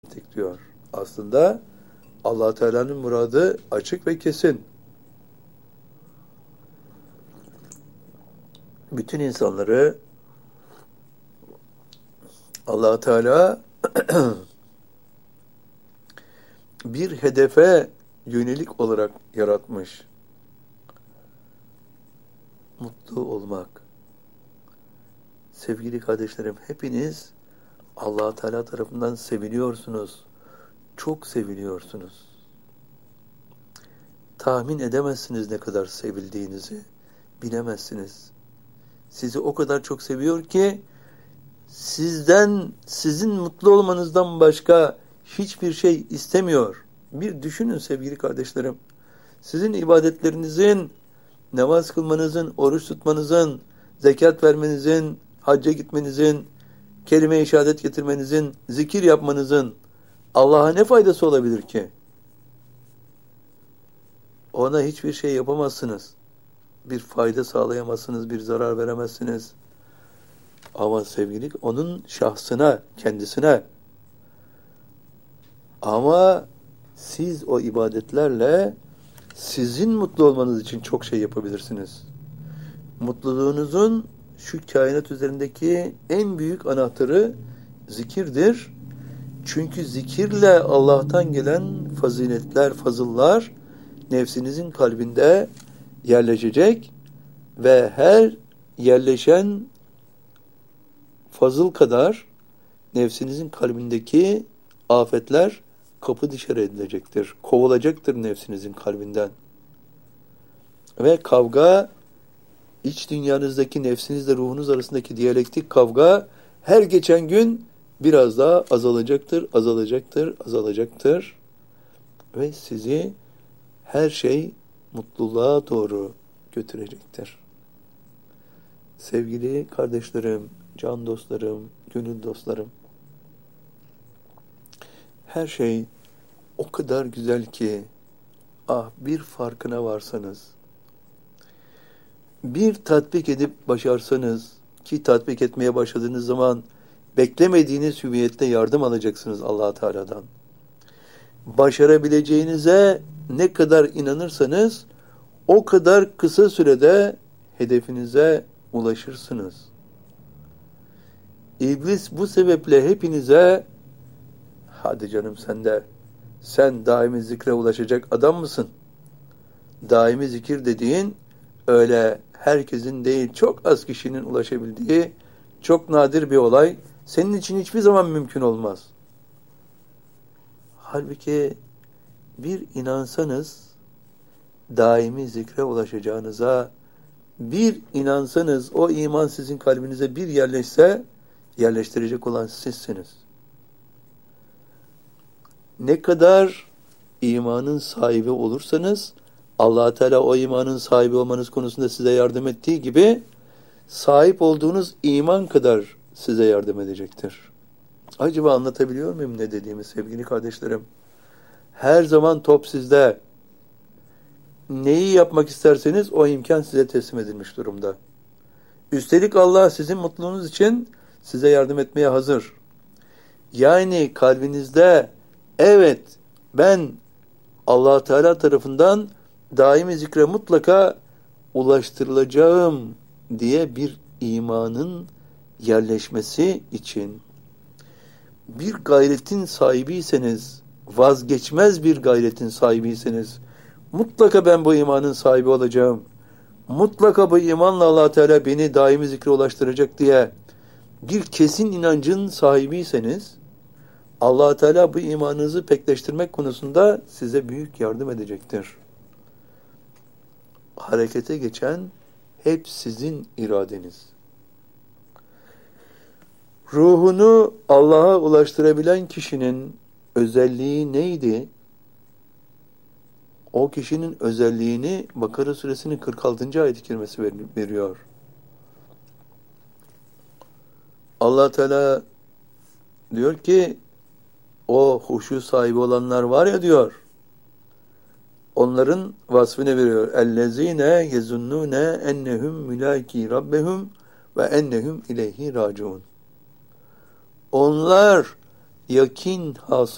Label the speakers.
Speaker 1: diyor. Aslında Allah Teala'nın muradı açık ve kesin. Bütün insanları Allah Teala bir hedefe yönelik olarak yaratmış. Mutlu olmak. Sevgili kardeşlerim, hepiniz Allah Teala tarafından seviliyorsunuz. Çok seviliyorsunuz. Tahmin edemezsiniz ne kadar sevildiğinizi. Bilemezsiniz. Sizi o kadar çok seviyor ki sizin mutlu olmanızdan başka hiçbir şey istemiyor. Bir düşünün sevgili kardeşlerim. Sizin ibadetlerinizin, namaz kılmanızın, oruç tutmanızın, zekat vermenizin, hacca gitmenizin, kelime-i şehadet getirmenizin, zikir yapmanızın Allah'a ne faydası olabilir ki? Ona hiçbir şey yapamazsınız. Bir fayda sağlayamazsınız, bir zarar veremezsiniz. Ama sevgilik onun şahsına, kendisine. Ama siz o ibadetlerle sizin mutlu olmanız için çok şey yapabilirsiniz. Mutluluğunuzun şu kainat üzerindeki en büyük anahtarı zikirdir. Çünkü zikirle Allah'tan gelen faziletler, fazıllar nefsinizin kalbinde yerleşecek ve her yerleşen fazıl kadar nefsinizin kalbindeki afetler kapı dışarı edilecektir. Kovulacaktır nefsinizin kalbinden. Ve kavga, iç dünyanızdaki nefsinizle ruhunuz arasındaki diyalektik kavga her geçen gün biraz daha azalacaktır. Ve sizi her şey mutluluğa doğru götürecektir. Sevgili kardeşlerim, can dostlarım, gönül dostlarım, her şey o kadar güzel ki, bir farkına varsanız, bir tatbik edip başarsanız, ki tatbik etmeye başladığınız zaman beklemediğiniz hüviyette yardım alacaksınız Allah Teala'dan. Başarabileceğinize ne kadar inanırsanız, o kadar kısa sürede hedefinize ulaşırsınız. İblis bu sebeple hepinize, hadi canım sen daimi zikre ulaşacak adam mısın? Daimi zikir dediğin öyle herkesin değil, çok az kişinin ulaşabildiği çok nadir bir olay. Senin için hiçbir zaman mümkün olmaz. Halbuki bir inansanız daimi zikre ulaşacağınıza, bir inansanız o iman sizin kalbinize bir yerleşse, yerleştirecek olan sizsiniz. Ne kadar imanın sahibi olursanız, Allah Teala o imanın sahibi olmanız konusunda size yardım ettiği gibi, sahip olduğunuz iman kadar size yardım edecektir. Acaba anlatabiliyor muyum ne dediğimi sevgili kardeşlerim? Her zaman top sizde. Neyi yapmak isterseniz o imkan size teslim edilmiş durumda. Üstelik Allah sizin mutluluğunuz için size yardım etmeye hazır. Yani kalbinizde evet ben Allah Teala tarafından daimi zikre mutlaka ulaştırılacağım diye bir imanın yerleşmesi için bir gayretin sahibiyseniz, vazgeçmez bir gayretin sahibiyseniz, mutlaka ben bu imanın sahibi olacağım, mutlaka bu imanla Allah Teala beni daimi zikre ulaştıracak diye bir kesin inancın sahibiyseniz, Allah Teala bu imanınızı pekleştirmek konusunda size büyük yardım edecektir. Harekete geçen hep sizin iradeniz. Ruhunu Allah'a ulaştırabilen kişinin özelliği neydi? O kişinin özelliğini Bakara suresinin 46. ayet-i kerimesi veriyor. Allah Teala diyor ki, o huşu sahibi olanlar var ya diyor, onların vasfını veriyor. اَلَّذ۪ينَ يَزُنُّونَ اَنَّهُمْ مُلَاكِي رَبَّهُمْ وَاَنَّهُمْ اِلَيْهِ رَاجِعُونَ. Onlar yakin hasıl